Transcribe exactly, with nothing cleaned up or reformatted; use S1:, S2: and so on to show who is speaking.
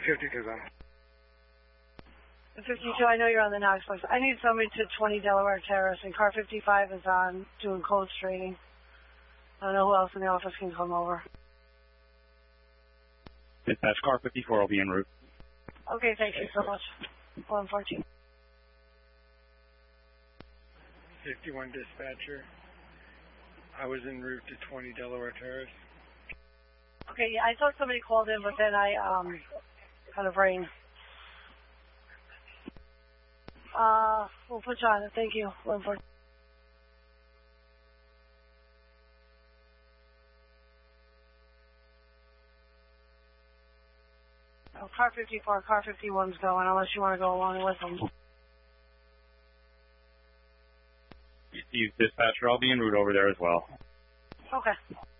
S1: fifty-two then.
S2: fifty-two, I know you're on the Knoxplex. I need somebody to twenty Delaware Terrace, and car fifty-five is on doing cold trading. I don't know who else in the office can come over.
S3: Dispatch, car fifty-four will be en route.
S2: Okay, thank you so much. one fourteen.
S1: fifty-one dispatcher. I was en route to twenty Delaware Terrace.
S2: Okay, yeah, I thought somebody called in, but then I um kind of rang. Uh, we'll put you on it. Thank you. one fourteen. Oh, car fifty-four, car fifty-one's going, unless you want to go along with them.
S3: Steve, dispatcher, I'll be en route over there as well.
S2: Okay.